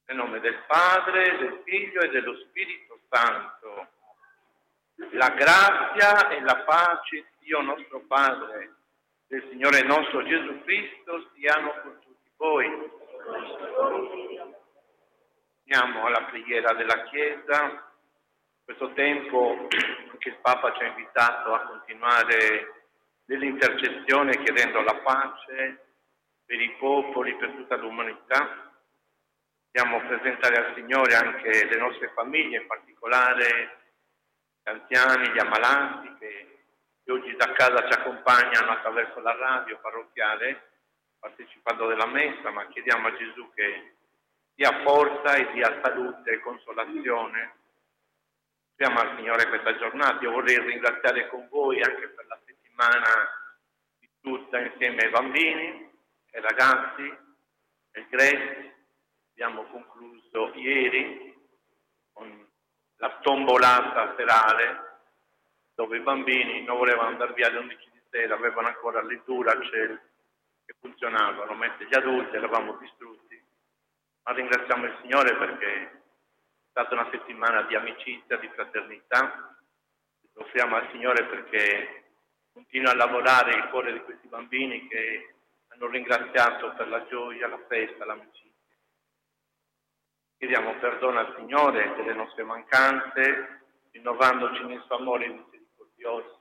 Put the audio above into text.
Nel nome del Padre, del Figlio e dello Spirito Santo. La grazia e la pace di Dio nostro Padre, del Signore nostro Gesù Cristo, siano con tutti voi. Andiamo alla preghiera della Chiesa. Questo tempo che il Papa ci ha invitato a continuare nell'intercessione chiedendo la pace per i popoli, per tutta l'umanità. Andiamo a presentare al Signore anche le nostre famiglie, in particolare gli anziani, gli ammalati che oggi da casa ci accompagnano attraverso la radio parrocchiale, partecipando della messa, ma chiediamo a Gesù che dia forza e dia salute e consolazione. Chiediamo al Signore questa giornata. Io vorrei ringraziare con voi anche per la settimana di tutta insieme ai bambini, ai ragazzi, ai greci. Abbiamo concluso ieri con la tombolata serale, dove i bambini non volevano andare via alle 11 di sera, avevano ancora le Duracell che funzionavano, mentre gli adulti eravamo distrutti. Ma ringraziamo il Signore perché è stata una settimana di amicizia, di fraternità. Lo offriamo al Signore perché continua a lavorare il cuore di questi bambini che hanno ringraziato per la gioia, la festa, l'amicizia. Chiediamo perdono al Signore delle nostre mancanze, rinnovandoci nel suo amore misericordioso.